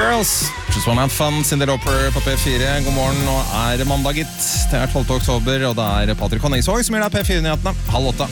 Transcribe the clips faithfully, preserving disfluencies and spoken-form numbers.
Girls, just wanna have fun, Cyndi Lauper på P fire. God morgen, nå er det mandag gitt. Det er tolvte oktober, og det er Patrick Konningsvåg som gir deg P fire-nyhetene. Halv åtte.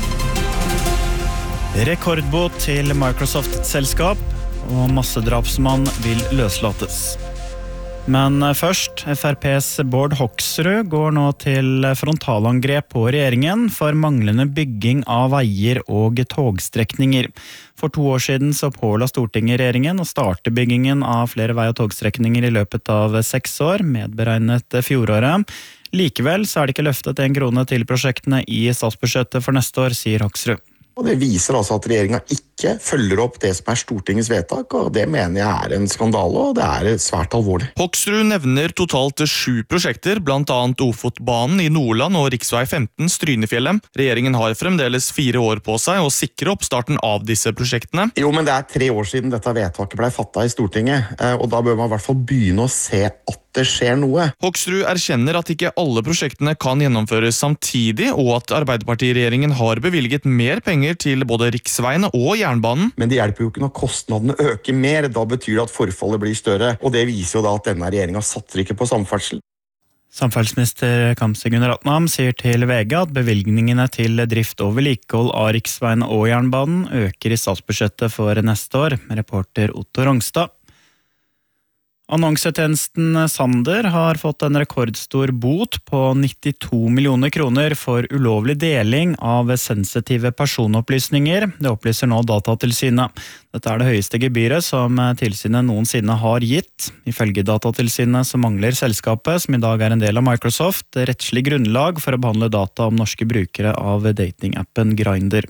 Rekordbot til Microsoft-selskap, og massedrapsmann vil løslates. Men først, F R P's Bård Hoksrud går nå til frontalangrep på regjeringen for manglende bygging av veier og togstrekninger. For to år siden så påla Stortinget regjeringen å starte byggingen av flere vei- og togstrekninger i løpet av seks år, medberegnet fjoråret. Likevel så er det ikke løftet en krone til prosjektene i statsbudsjettet for neste år, sier Hoksrud. Og det viser altså at regjeringen ikke følger opp det som er Stortingets vedtak, og det mener jeg er en skandale, og det er svært alvorlig. Hoksrud nevner totalt sju prosjekter, blant annet Ofotbanen i Nordland og riksvei femten Strynefjellet. Regjeringen har fremdeles fire år på seg å sikre oppstarten av disse prosjektene. Jo, men det er tre år siden dette vedtaket ble fattet i Stortinget, og da bør man i hvert fall begynne å se at det skjer noe. Hoksrud erkjenner at ikke alle prosjektene kan gjennomføres samtidig, og at Arbeiderpartiregjeringen har bevilget mer penger til både riksveiene og jernbanen. Men det hjelper jo ikke når kostnadene øker mer, da betyr det at forfallet blir større, og det viser jo da at denne regjeringen satser ikke på samferdsel. Samferdselsminister Kamzy Gunaratnam sier til V G at bevilgningene til drift og vedlikehold av riksveiene og jernbanen øker i statsbudsjettet for neste år, reporter Otto Rongstad. Annonsetjenesten Sander har fått en rekordstor bot på nittito millioner kroner for ulovlig deling av sensitive personopplysninger. Det opplyser nå Datatilsynet. Dette er det høyeste gebyret som tilsynet noensinne har gitt. Ifølge Datatilsynet så mangler selskapet, som i dag er en del av Microsoft, rettslig grunnlag for å behandle data om norske brukere av datingappen Grindr.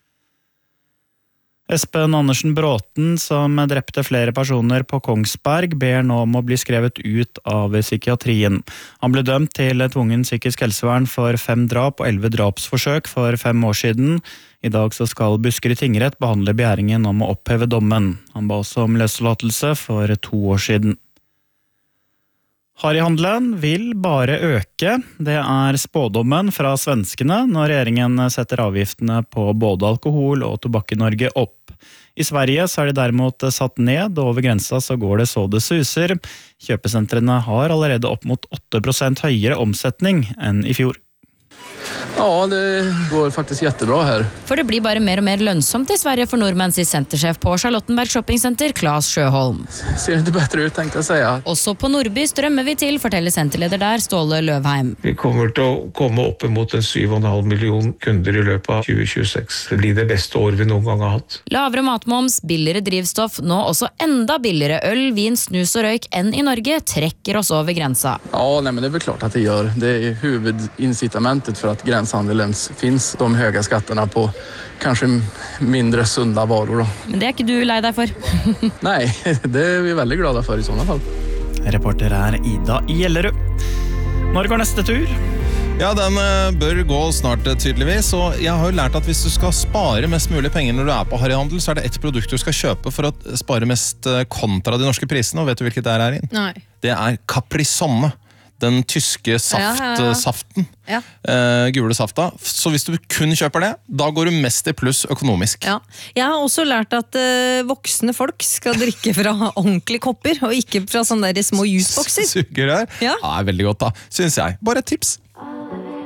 Espen Andersen Bråten, som drepte flere personer på Kongsberg, ber nå om å bli skrevet ut av psykiatrien. Han ble dømt til tvungen psykisk helsevern for fem drap og elleve drapsforsøk for fem år siden. I dag så skal Buskerud tingrett behandle begjæringen om å oppheve dommen. Han ba også om løslatelse for to år siden. Harryhandelen vil bare øke. Det er spådommen fra svenskene når regjeringen setter avgiftene på både alkohol og tobakk i Norge opp. I Sverige så er de derimot satt ned, og over grensa så går det så det suser. Kjøpesentrene har allerede opp mot åtte prosent høyere omsetning enn i fjor. Ja, det går faktisk jättebra här. For det blir bare mer og mer lønnsomt i Sverige for nordmenn, sier sentersjef på Charlottenberg Shoppingcenter, Claes Sjøholm. Ser inte bättre ut, tänkte jag säga. Også på Nordby strømmer vi til, forteller senterleder der, Ståle Løvheim. Vi kommer til å komme opp mot en syv og en halv million kunder i løpet av tjue tjueseks. Det blir det beste år vi noen gang har hatt. Lavere matmoms, billigere drivstoff, nå også enda billigere øl, vin, snus og røyk enn i Norge, trekker oss over grensa. Ja, nej, men det är väl klart att det gör. Det är huvudincitamentet för att gränshandeln finns, de höga skatterna på kanske mindre sunda varor. Men det er ikke du lei deg for? Nej, det är vi väldigt glada för i sådana fall. Reporter er Ida Gjellerud. Når går neste tur? Ja, den bør gå snart tydeligvis, og jeg har jo lært at hvis du skal spare mest mulig penger når du er på Harryhandel, så er det ett produkt du skal kjøpe for å spare mest kontra de norske prisene, og vet du hvilket det er, Erin? Nei. Det er Capri-Sonne. Den tyske saft, ja, ja, ja. saften, ja. eh, gule safta. Så hvis du kun kjøper det, da går du mest i pluss økonomisk. Ja. Jeg har også lært at uh, voksne folk skal drikke fra ordentlige kopper, og ikke fra sånne der små jusbokser. Sugerør? Ja. Ja, er veldig godt da, synes jeg. Bare et tips.